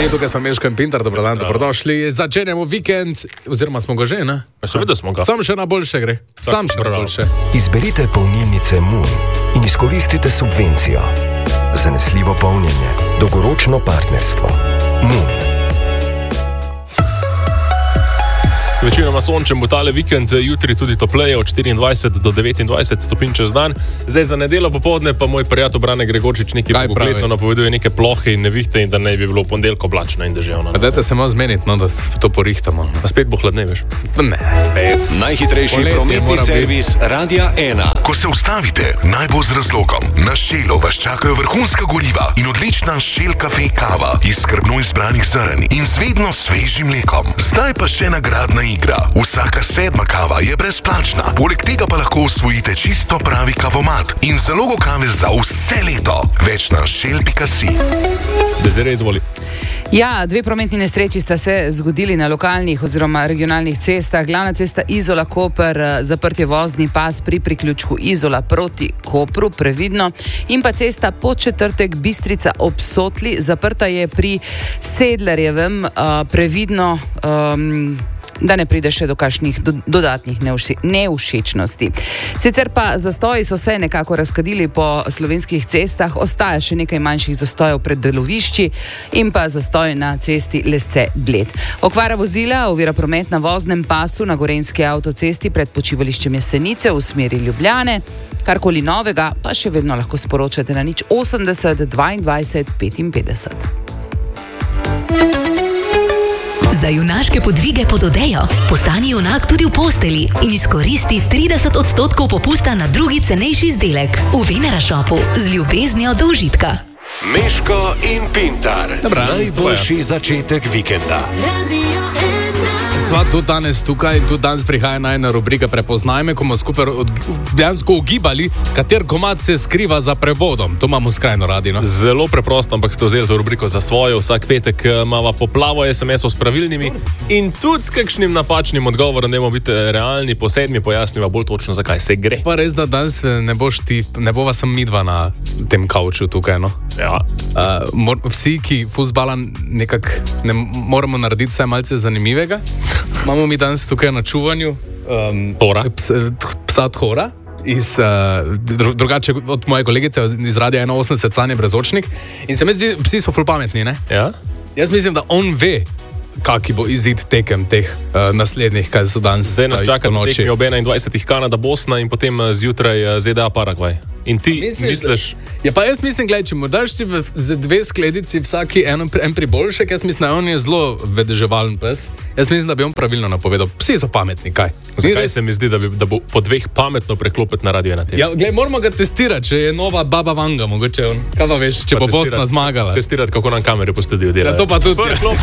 In tukaj smo Meško in Pintar, dobrodan, dobrodošli. Začenjamo vikend, oziroma smo ga že, ne? Seveda smo ga. Sam še na boljše gre. Sam še na boljše. Izberite polnilnice Moon in izkoristite subvencijo. Zanesljivo polnjenje, dolgoročno partnerstvo. Moon. Večinoma sončen bo tale vikend, jutri tudi topleje od 24 do 29 stopinj čez dan. Zdaj za nedeljo popoldne pa moj prijatelj Brane Gregorčič nekaj pogledno napoveduje neke plohe in nevihte in da ne bi bilo v ponedeljko oblačno in deževno. Dajte se malo zmeniti, no, da to porihtamo. A spet bo hladneje, veš? Ne, spet. Najhitrejši prometni servis Radia 1. Ko se ustavite, naj bo z razlogom. Na Shellu vas čakajo vrhunska goriva in odlična Shell kafe kava iz skrbno izbranih zrn in z vedno svežim mlekom. Zdaj pa še nagradna igra. Vsaka 7. kava je brezplačna. Poleg tega pa lahko osvojite čisto pravi kavomat in zalogo kave za vse leto. Več na shell.si. Desiree, izvoli. Ja, dve prometni nesreči sta se zgodili na lokalnih oziroma regionalnih cestah. Glavna cesta Izola-Koper, zaprt je vozni pas pri priključku Izola proti Kopru, previdno. In pa cesta Podčetrtek Bistrica ob Sotli, zaprta je pri Sedlarjevem, previdno, da ne pride še do kakšnih dodatnih nevšečnosti. Sicer pa zastoji so se nekako razkadili po slovenskih cestah, ostaja še nekaj manjših zastojev pred delovišči in pa zastoj na cesti Lesce-Bled. Okvara vozila ovira promet na voznem pasu na gorenjski avtocesti pred počivališčem Jesenice v smeri Ljubljane. Karkoli novega pa še vedno lahko sporočate na 080 22 55. Za junaške podvige pod odejo postani junak tudi v posteli in izkoristi 30% popusta na drugi cenejši izdelek v Venera Shopu z ljubeznijo do užitka. Meško in Pintar. Najboljši začetek vikenda. Sva tudi danes tukaj in tudi danes prihaja najna rubrika Prepoznaj me, ko bomo skupaj dejansko ugibali, kater komad se skriva za prevodom. To imamo skrajno radi, no? Zelo preprosto, ampak ste vzeli to rubriko za svojo. Vsak petek imava poplavo SMS-ov s pravilnimi in tudi s kakšnim napačnim odgovorom, da bomo biti realni, po 7 pojasniva bolj točno, zakaj se gre. Pa res, da danes ne bova sem midva na tem kauču tukaj, no? Ja. Vsi, ki fuzbala nekako ne moramo narediti vse malce zanimivega, imamo mi danes tukaj na čuvanju psa Thora, drugače od moje kolegice iz Radia 81 Sanje Brezočnik. In se mi zdi, psi so ful pametni, ne? Ja? Jaz mislim, da on ve, kaki bo izid tekem teh naslednjih, kaj so danes. Zdaj nas čaka tekmi ob 21. Kanada, Bosna in potem zjutraj ZDA, Paragvaj. In ti misliš? Ja, pa jaz mislim, gledaj, če mu daš ti v dve skledici vsaki en priboljšek, jaz mislim, da on je zelo vedeževalen pes. Jaz mislim, da bi on pravilno napovedal. Psi so pametni, kaj? Zakaj se mi zdi, da bo po dveh pametno preklopiti na Radio 1? Ja, gledaj, moramo ga testirati, če je nova Baba Vanga, mogoče on. Kaj pa veš, če bo Bosna zmagala? Testirati, kako nam kamere postudijo delati. Ja, to pa tudi.